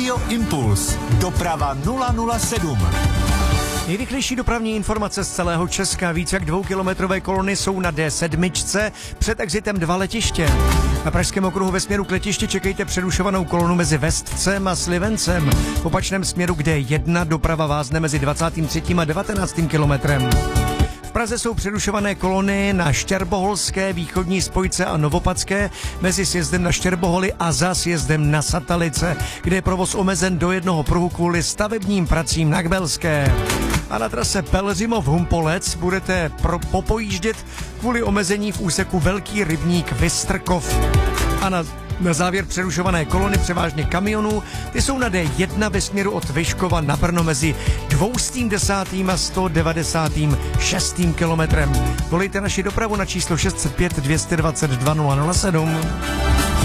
Radio Impuls. Doprava 007. Nejrychlejší dopravní informace z celého Česka. Víc jak 2kilometrové kolony jsou na D7 před exitem 2 letiště. Na Pražském okruhu ve směru k letišti čekejte přerušovanou kolonu mezi Vestcem a Slivencem. V opačném směru k D1 doprava vázne mezi 23. a 19. kilometrem. V Praze jsou přerušované kolony na Štěrboholské, východní spojce a Novopadské mezi sjezdem na Štěrboholy a za sjezdem na Satalice, kde je provoz omezen do jednoho pruhu kvůli stavebním pracím na Kbelské. A na trase Pelhřimov-Humpolec budete popojíždět kvůli omezení v úseku Velký rybník Vystrkov. A na závěr přerušované kolony převážně kamionů, ty jsou na D1 ve směru od Vyškova na Brno mezi 210. a 196. kilometrem. Volejte naši dopravu na číslo 605 222 007.